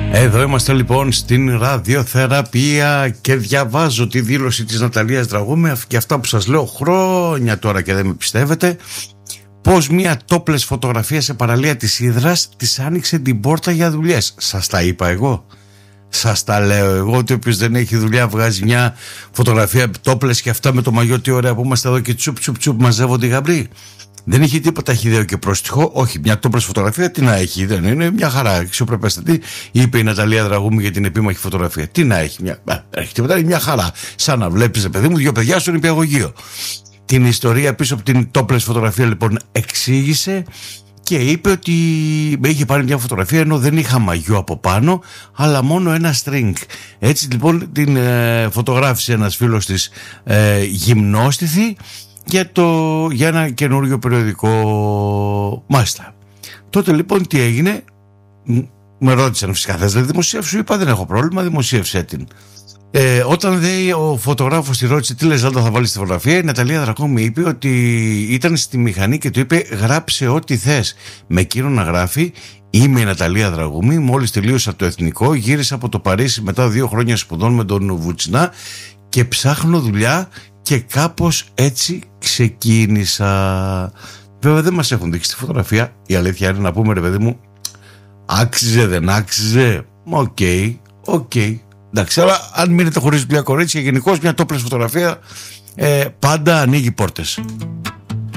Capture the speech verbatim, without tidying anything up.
Εδώ είμαστε λοιπόν στην ραδιοθεραπεία και διαβάζω τη δήλωση της Ναταλίας Δραγούμη και αυτά που σας λέω χρόνια τώρα και δεν με πιστεύετε, πως μια τόπλες φωτογραφία σε παραλία της Ύδρας της άνοιξε την πόρτα για δουλειές. Σας τα είπα εγώ. Σας τα λέω εγώ ότι όποιος δεν έχει δουλειά βγάζει μια φωτογραφία τόπλες και αυτά με το μαγιό, τι ωραία που είμαστε εδώ και τσουπ τσουπ τσουπ μαζεύονται οι γαμπροί. Δεν έχει τίποτα χυδαίο και πρόστιχο. Όχι, μια τόπλες φωτογραφία τι να έχει, δεν είναι μια χαρά αξιοπρεπέστατη, είπε η Ναταλία Δραγούμη για την επίμαχη φωτογραφία. Τι να έχει, μια, α, έχει τίποτα, είναι μια χαρά. Σαν να βλέπεις, παιδί μου, δύο παιδιά στον νηπιαγωγείο. Την ιστορία πίσω από την τόπλες φωτογραφία λοιπόν εξήγησε και είπε ότι με είχε πάρει μια φωτογραφία ενώ δεν είχα μαγιό από πάνω, αλλά μόνο ένα string. Έτσι λοιπόν την ε, φωτογράφησε ένας φίλος της ε, γυμνόστιθη για, το, για ένα καινούριο περιοδικό. Μάλιστα. Τότε λοιπόν τι έγινε, με ρώτησαν φυσικά, θες να δημοσίευσου, είπα δεν έχω πρόβλημα, δημοσίευσέ την. Ε, όταν δε ο φωτογράφος τη ρώτησε τι λες Ζάλτα θα βάλεις τη φωτογραφία, η Ναταλία Δραγούμη είπε ότι ήταν στη μηχανή και του είπε γράψε ό,τι θες. Με εκείνο να γράφει είμαι η Ναταλία Δραγούμη, μόλις τελείωσα το εθνικό, γύρισα από το Παρίσι μετά δύο χρόνια σπουδών με τον Βουτσινά και ψάχνω δουλειά και κάπως έτσι ξεκίνησα. Βέβαια δεν μας έχουν δείξει τη φωτογραφία, η αλήθεια είναι να πούμε ρε παιδί μου, άξιζε δεν άξιζε, οκ, okay, οκ okay. Εντάξει, αλλά αν μείνετε χωρίς δουλειά κορίτσια, γενικώς μια τόπλες φωτογραφία ε, πάντα ανοίγει πόρτες.